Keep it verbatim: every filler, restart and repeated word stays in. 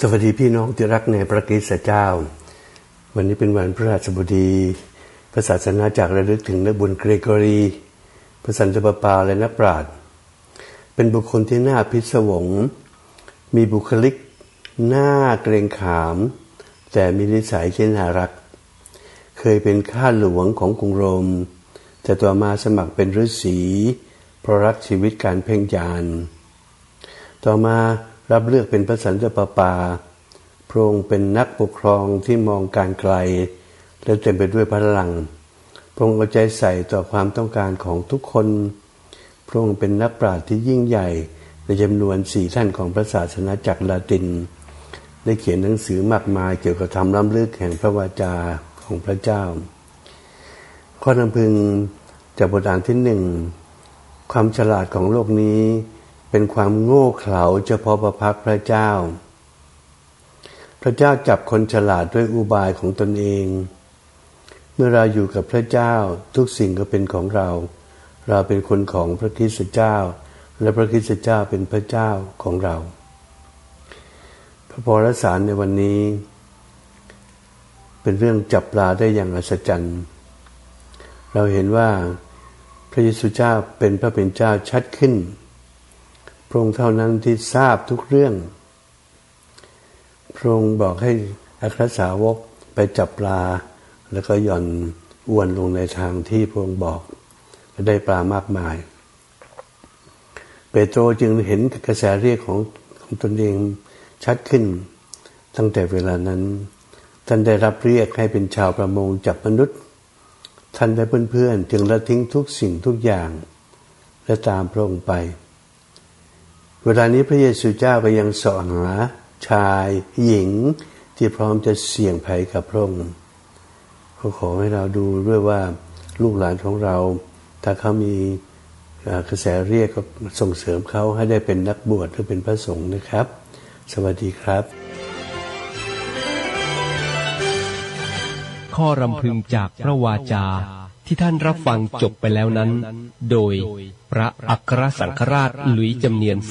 สวัสดีพี่น้องที่รักในพระคริสต์เจ้าวันนี้เป็นวันพฤหัสบดีพระศาสนาจักรระลึกถึงนักบุญเกรโกรีพระสันตะปาปาและนักปราชญ์เป็นบุคคลที่น่าพิศวงมีบุคลิกน่าเกรงขามแต่มีนิสัยที่น่ารักเคยเป็นข้าหลวงของกรุงโรมแต่ต่อมาสมัครเป็นฤาษีเพราะรักชีวิตการเพ่งฌานต่อมารับเลือกเป็นพระสันตะปาปาพระองค์เป็นนักปกครองที่มองการไกลและเต็มไปด้วยพลังพระองค์เอาใจใส่ต่อความต้องการของทุกคนพระองค์เป็นนักปราชญ์ที่ยิ่งใหญ่ในจำนวนสี่ท่านของพระศาสนาจักรลาตินได้เขียนหนังสือมากมายเกี่ยวกับธรรมล้ำลึกแห่งพระวาจาของพระเจ้าข้อนำพึงจากบทอ่านที่หนึ่งความฉลาดของโลกนี้เป็นความโง่เขลาเฉพาะพระพักพระเจ้าพระเจ้าจับคนฉลาดด้วยอุบายของตนเองเมื่อเราอยู่กับพระเจ้าทุกสิ่งก็เป็นของเราเราเป็นคนของพระคริสต์เจ้าและพระคริสต์เจ้าเป็นพระเจ้าของเราพระพรสารในวันนี้เป็นเรื่องจับปลาได้อย่างอัศจรรย์เราเห็นว่าพระเยซูเจ้าเป็นพระเป็นเจ้าชัดขึ้นพระองค์เท่านั้นที่ทราบทุกเรื่องพระองค์บอกให้อัครสาวกไปจับปลาแล้วก็หย่อนอวนลงในทางที่พระองค์บอกและได้ปลามากมายเปโตรจึงเห็นกระแสเรียกของของตนเองชัดขึ้นตั้งแต่เวลานั้นท่านได้รับเรียกให้เป็นชาวประมงจับมนุษย์ท่านและเพื่อนๆจึงละทิ้งทุกสิ่งทุกอย่างและตามพระองค์ไปเวลานี้พระเยซูเจ้าก็ยังเสาะหาชายหญิงที่พร้อมจะเสี่ยงภัยกับพระองค์เขาขอให้เราดูด้วยว่าลูกหลานของเราถ้าเขามีกระแสเรียกก็ส่งเสริมเขาให้ได้เป็นนักบวชหรือเป็นพระสงฆ์นะครับสวัสดีครับข้อรำพึงจากพระวาจาที่ท่านรับฟังจบไปแล้วนั้นโดยพระอัครสังฆราชหลุยส์จำเนียน